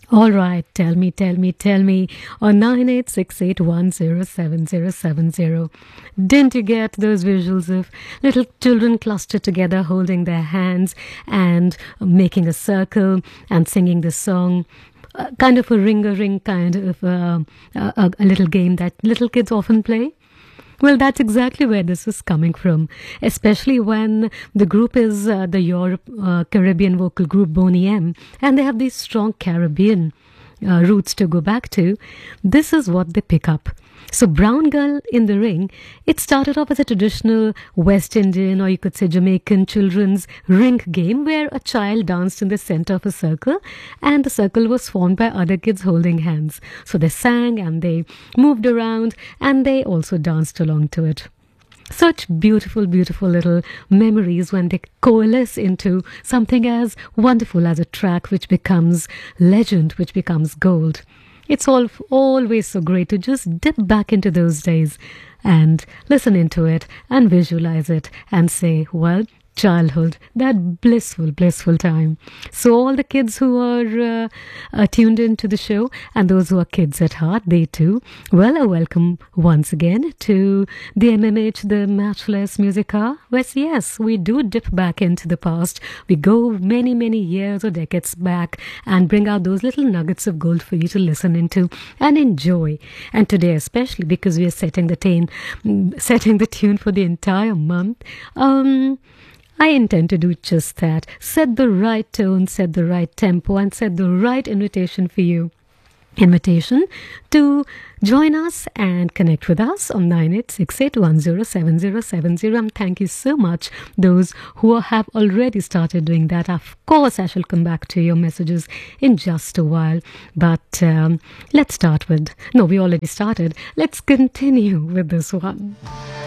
All right, tell me on 9868107070. Didn't you get those visuals of little children clustered together holding their hands and making a circle and singing the song? Kind of a ring-a-ring kind of a little game that little kids often play. Well, that's exactly where this is coming from, especially when the group is the Europe Caribbean vocal group Boney M, and they have these strong Caribbean roots to go back to. This is what they pick up. So, Brown Girl in the Ring, it started off as a traditional West Indian or you could say Jamaican children's ring game where a child danced in the center of a circle and the circle was formed by other kids holding hands. So, they sang and they moved around and they also danced along to it. Such beautiful, beautiful little memories when they coalesce into something as wonderful as a track which becomes legend, which becomes gold. It's always so great to just dip back into those days and listen into it and visualize it and say, well, childhood, that blissful, blissful time. So all the kids who are tuned into the show and those who are kids at heart, they too, well, a welcome once again to the MMH, the Matchless Music Hour. Yes, we do dip back into the past. We go many, many years or decades back and bring out those little nuggets of gold for you to listen into and enjoy. And today especially because we are setting the tune for the entire month. I intend to do just that. Set the right tone, set the right tempo, and set the right invitation for you. Invitation to join us and connect with us on 9868107070. And thank you so much, those who have already started doing that. Of course, I shall come back to your messages in just a while. But let's start with... No, we already started. Let's continue with this one.